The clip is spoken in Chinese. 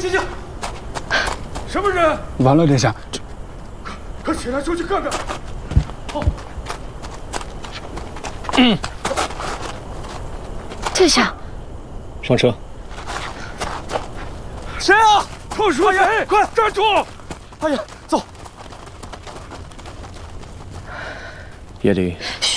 醒醒！什么人？ 完了，殿下！ 快起来，出去看看！好。 殿下， 上车。 谁啊？快说谁！快站住！ 哎呀，走。 叶离， 嘘。